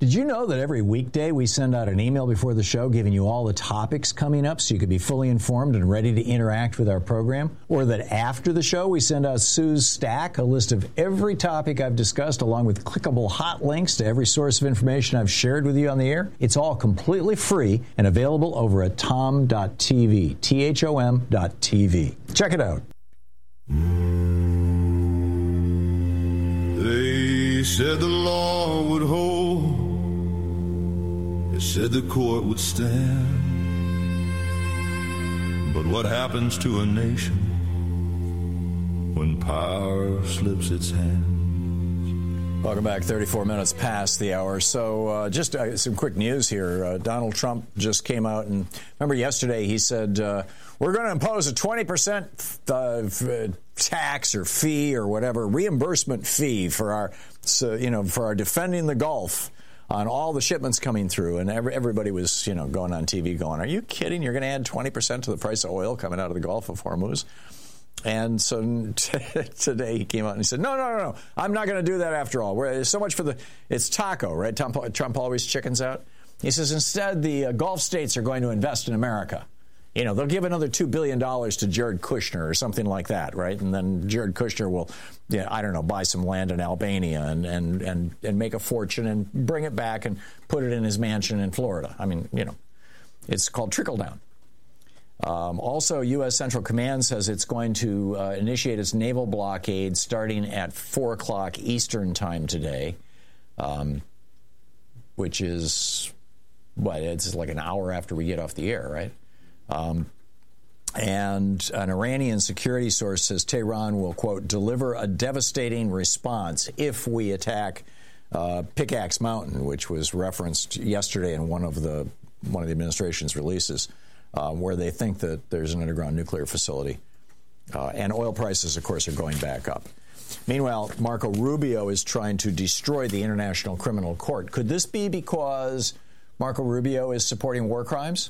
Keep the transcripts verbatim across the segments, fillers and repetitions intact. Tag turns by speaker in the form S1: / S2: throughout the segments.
S1: Did you know that every weekday we send out an email before the show giving you all the topics coming up so you could be fully informed and ready to interact with our program? Or that after the show we send out Sue's Stack, a list of every topic I've discussed along with clickable hot links to every source of information I've shared with you on the air? It's all completely free and available over at tom dot t v, T H O M dot T V. Check it out.
S2: They said the law would hold. They said the court would stand. But what happens to a nation when power slips its hands?
S1: Welcome back. thirty-four minutes past the hour. So uh, just uh, some quick news here. Uh, Donald Trump just came out and remember yesterday he said, uh, we're going to impose a twenty percent uh, tax or fee or whatever, reimbursement fee for our, so, you know, for our defending the Gulf on all the shipments coming through. And every, everybody was, you know, going on T V going, are you kidding? You're going to add twenty percent to the price of oil coming out of the Gulf of Hormuz? And so t- today he came out and he said, no, no, no, no, I'm not going to do that after all. We're, so much for the, it's taco, right? Trump, Trump always chickens out. He says, instead, the uh, Gulf states are going to invest in America. You know, they'll give another two billion dollars to Jared Kushner or something like that, right? And then Jared Kushner will, yeah, I don't know, buy some land in Albania and, and, and, and make a fortune and bring it back and put it in his mansion in Florida. I mean, you know, it's called trickle down. Um, also, U S. Central Command says it's going to uh, initiate its naval blockade starting at four o'clock Eastern time today, um, which is, what, it's like an hour after we get off the air, right? Um, and an Iranian security source says Tehran will, quote, deliver a devastating response if we attack uh, Pickaxe Mountain, which was referenced yesterday in one of the one of the administration's releases, uh, where they think that there's an underground nuclear facility. Uh, and oil prices, of course, are going back up. Meanwhile, Marco Rubio is trying to destroy the International Criminal Court. Could this be because Marco Rubio is supporting war crimes?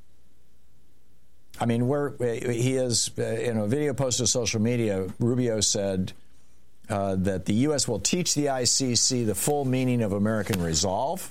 S1: I mean, we're, he is, uh, in a video posted to social media, Rubio said uh, that the U S will teach the I C C the full meaning of American resolve.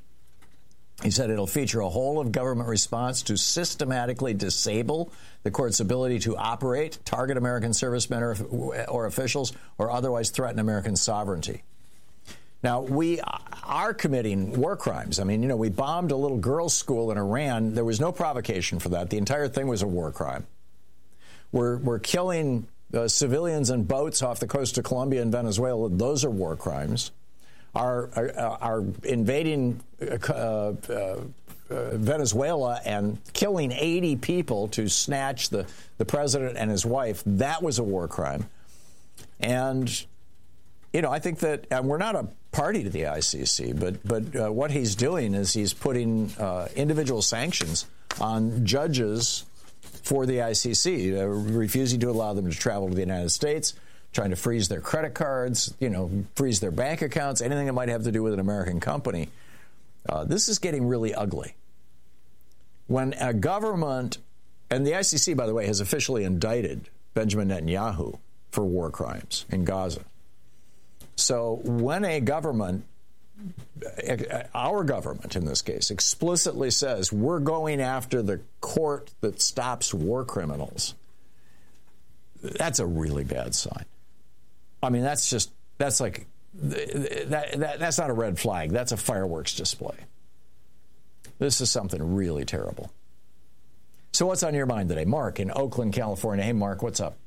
S1: He said it'll feature a whole-of-government response to systematically disable the court's ability to operate, target American servicemen or, or officials, or otherwise threaten American sovereignty. Now, we are committing war crimes. I mean, you know, we bombed a little girls' school in Iran. There was no provocation for that. The entire thing was a war crime. We're, we're killing uh, civilians and boats off the coast of Colombia and Venezuela. Those are war crimes. Our, our, our invading uh, uh, uh, Venezuela and killing eighty people to snatch the, the president and his wife, that was a war crime. And, you know, I think that, and we're not a party to the I C C, but but uh, what he's doing is he's putting uh, individual sanctions on judges for the I C C, uh, refusing to allow them to travel to the United States, trying to freeze their credit cards, you know, freeze their bank accounts, anything that might have to do with an American company. Uh, this is getting really ugly. When a government, and the I C C, by the way, has officially indicted Benjamin Netanyahu for war crimes in Gaza. So when a government, our government in this case, explicitly says we're going after the court that stops war criminals, that's a really bad sign. I mean, that's just, that's like, that, that that's not a red flag. That's a fireworks display. This is something really terrible. So what's on your mind today? Mark in Oakland, California. Hey, Mark, what's up?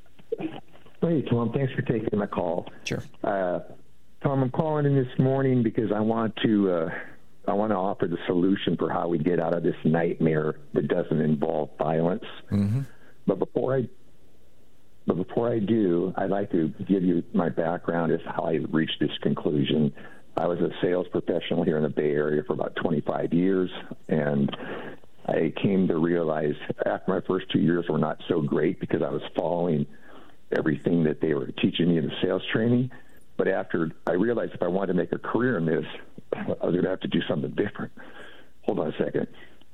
S3: Hey, Tom, thanks for taking my call.
S1: Sure.
S3: Uh, Tom, I'm calling in this morning because I want to uh, I want to offer the solution for how we get out of this nightmare that doesn't involve violence. Mm-hmm. But before I but before I do, I'd like to give you my background as how I reached this conclusion. I was a sales professional here in the Bay Area for about twenty-five years, and I came to realize after my first two years were not so great because I was following everything that they were teaching me in the sales training. But after I realized if I wanted to make a career in this, I was going to have to do something different. Hold on a second.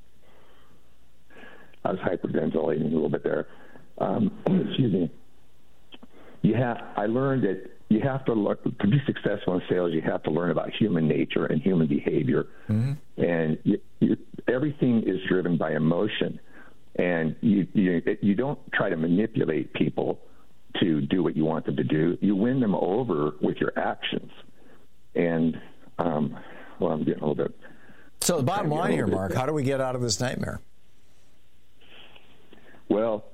S3: I was hyperventilating a little bit there. Um, excuse me. You have, I learned that you have to learn to be successful in sales. You have to learn about human nature and human behavior, mm-hmm. and you, you, everything is driven by emotion. And you, you you don't try to manipulate people to do what you want them to do. You win them over with your actions. And um, well, I'm getting a little bit.
S1: So the bottom line here, Mark, how do we get out of this nightmare?
S3: Well,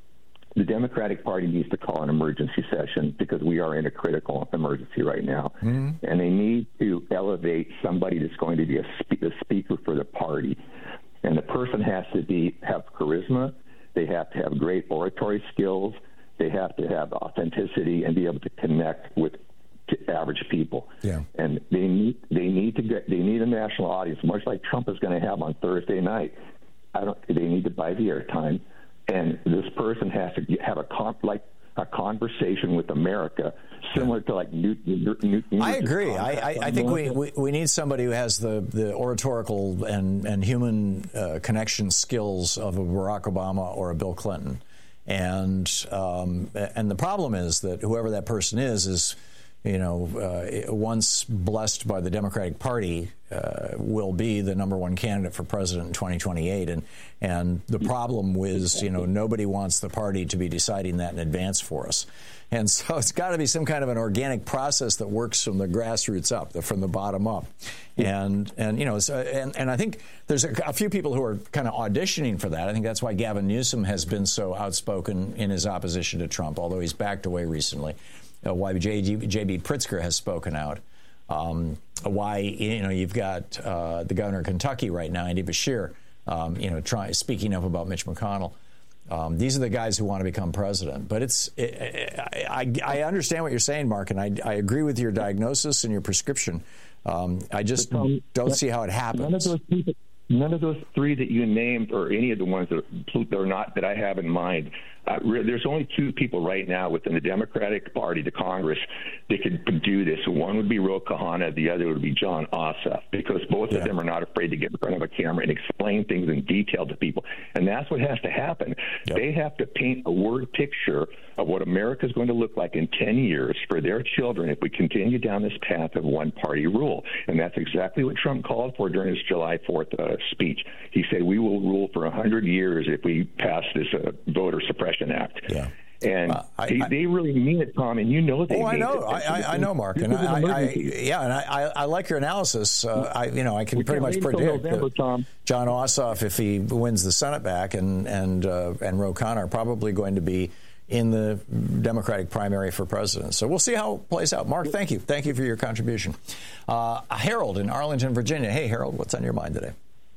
S3: the Democratic Party needs to call an emergency session because we are in a critical emergency right now. Mm-hmm. And they need to elevate somebody that's going to be a, spe- a speaker for the party. And the person has to be have charisma. They have to have great oratory skills. They have to have authenticity and be able to connect with average people.
S1: Yeah.
S3: And they need they need to get they need a national audience, much like Trump is going to have on Thursday night. I don't. They need to buy the airtime. And this person has to have a con- like a conversation with America, similar to like Newt. Newt, Newt
S1: I agree. I, I, I think we, we, we need somebody who has the, the oratorical and and human uh, connection skills of a Barack Obama or a Bill Clinton. And um, and the problem is that whoever that person is is, you know, uh, once blessed by the Democratic Party, uh, will be the number one candidate for president in twenty twenty-eight. And and the problem is, you know, nobody wants the party to be deciding that in advance for us. And so it's got to be some kind of an organic process that works from the grassroots up, from the bottom up. And, and you know, so, and, and I think there's a, a few people who are kind of auditioning for that. I think that's why Gavin Newsom has been so outspoken in his opposition to Trump, although he's backed away recently. Uh, why J B Pritzker has spoken out. Um, why, you know, you've got uh, the governor of Kentucky right now, Andy Beshear, um, you know, try, speaking up about Mitch McConnell. Um, these are the guys who want to become president. But it's, it, it, I, I understand what you're saying, Mark, and I, I agree with your diagnosis and your prescription. Um, I just but, um, don't see how it happens.
S3: None of those people, none of those three that you named, or any of the ones that are not that I have in mind. Uh, there's only two people right now within the Democratic Party, the Congress, that could do this. One would be Ro Khanna, the other would be Jon Ossoff, because both yeah. of them are not afraid to get in front of a camera and explain things in detail to people. And that's what has to happen. Yep. They have to paint a word picture of what America is going to look like in ten years for their children if we continue down this path of one-party rule. And that's exactly what Trump called for during his July fourth uh, speech. He said, we will rule for one hundred years if we pass this uh, voter suppression Act.
S1: Yeah.
S3: And uh, I, they, I, they really mean it, Tom, and you know they
S1: oh,
S3: mean
S1: I know.
S3: it.
S1: I, I, I know, Mark. And I, I, I, yeah, and I, I like your analysis. Uh, I, you know, I can
S3: we
S1: pretty much predict
S3: November,
S1: that Tom. Jon Ossoff, if he wins the Senate back, and and uh, and Ro Khanna are probably going to be in the Democratic primary for president. So we'll see how it plays out. Mark, thank you. Thank you for your contribution. Uh, Harold in Arlington, Virginia. Hey, Harold, what's on your mind today?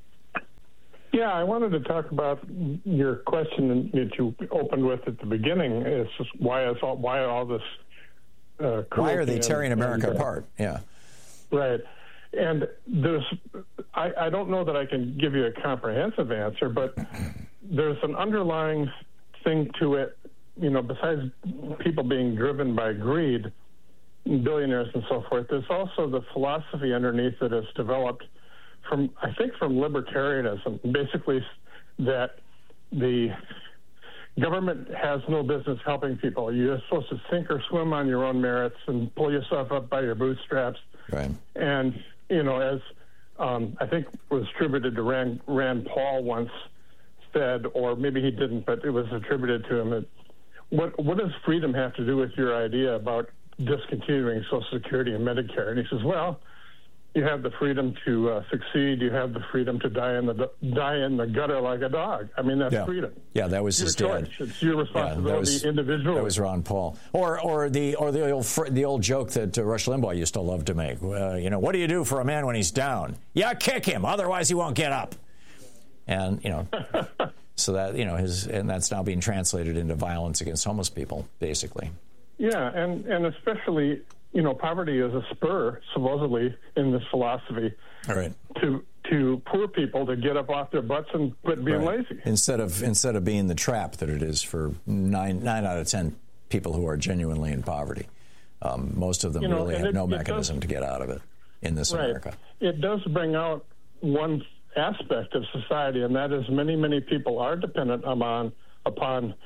S4: Yeah, I wanted to talk about your question that you opened with at the beginning. It's just why is all, why all this? Uh,
S1: why are they tearing and, America and, uh, apart? Yeah,
S4: right. And there's, I, I don't know that I can give you a comprehensive answer, but there's an underlying thing to it. You know, besides people being driven by greed, billionaires and so forth, there's also the philosophy underneath that has developed from, I think, from libertarianism, basically that the government has no business helping people. You're supposed to sink or swim on your own merits and pull yourself up by your bootstraps.
S1: Right.
S4: And, you know, as um, I think was attributed to Rand, Rand Paul once said, or maybe he didn't, but it was attributed to him, that what, what does freedom have to do with your idea about discontinuing Social Security and Medicare? And he says, well, you have the freedom to uh, succeed. You have the freedom to die in the die in the gutter like a dog. I mean, that's
S1: yeah.
S4: freedom.
S1: Yeah, that was
S4: your
S1: his
S4: choice.
S1: dad.
S4: It's your responsibility, yeah, that was, individually.
S1: That was Ron Paul, or or the or the old the old joke that uh, Rush Limbaugh used to love to make. Uh, you know, what do you do for a man when he's down? Yeah, kick him. Otherwise, he won't get up. And you know, so that you know his and that's now being translated into violence against homeless people, basically.
S4: Yeah, and and especially. You know, poverty is a spur, supposedly, in this philosophy,
S1: All right.
S4: to to poor people to get up off their butts and quit being
S1: right.
S4: lazy.
S1: Instead of instead of being the trap that it is for nine nine out of ten people who are genuinely in poverty. Um, most of them you know, really have it, no mechanism does, to get out of it in this
S4: right.
S1: America.
S4: It does bring out one aspect of society, and that is many, many people are dependent upon upon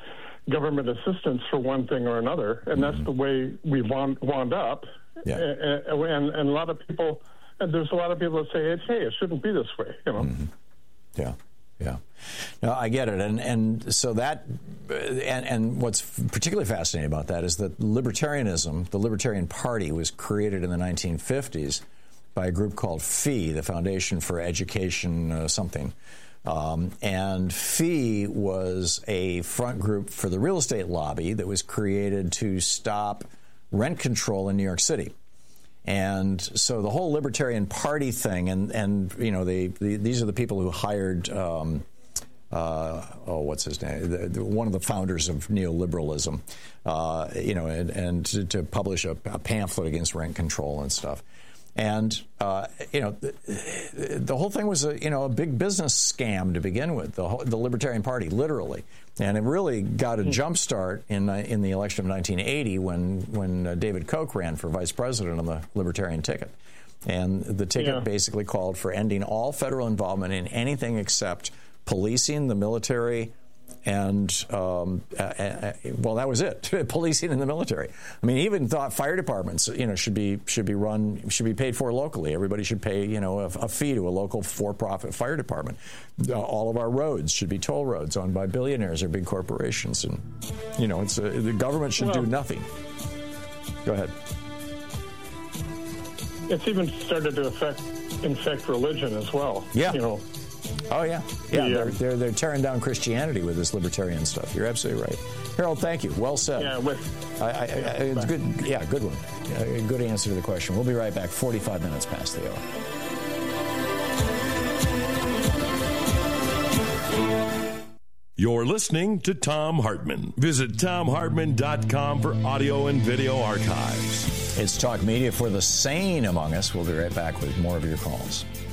S4: government assistance for one thing or another, and that's mm-hmm. the way we wound, wound up.
S1: Yeah.
S4: And, and, and a lot of people, and there's a lot of people that say, hey, it shouldn't be this way, you know.
S1: Mm-hmm. Yeah, yeah. No, I get it. And and so that, and, and what's particularly fascinating about that is that libertarianism, the Libertarian Party, was created in the nineteen fifties by a group called F E E, the Foundation for Education uh, something. Um, and F E E was a front group for the real estate lobby that was created to stop rent control in New York City. And so the whole Libertarian Party thing, and, and you know, they, the, these are the people who hired, um, uh, oh, what's his name? The, the, one of the founders of neoliberalism, uh, you know, and, and to, to publish a, a pamphlet against rent control and stuff. And, uh, you know, the, the whole thing was, a, you know, a big business scam to begin with, the, whole, the Libertarian Party, literally. And it really got a jump start in, uh, in the election of nineteen eighty when, when uh, David Koch ran for vice president on the Libertarian ticket. And the ticket yeah. basically called for ending all federal involvement in anything except policing, the military, and, um, uh, uh, well, that was it, policing in the military. I mean, he even thought fire departments, you know, should be should be run, should be paid for locally. Everybody should pay, you know, a, a fee to a local for-profit fire department. Uh, all of our roads should be toll roads owned by billionaires or big corporations. And, you know, it's uh, the government should well, do nothing. Go ahead.
S4: It's even started to affect, infect religion as well.
S1: Yeah.
S4: You know.
S1: Oh, yeah. Yeah, the, they're, they're, they're tearing down Christianity with this libertarian stuff. You're absolutely right. Harold, thank you. Well said.
S4: Yeah, with,
S1: I, I, I, it's good. Yeah, good one. A good answer to the question. We'll be right back. forty-five minutes past the hour.
S5: You're listening to Thom Hartmann. Visit Thom Hartmann dot com for audio and video archives.
S1: It's Talk Media for the sane among us. We'll be right back with more of your calls.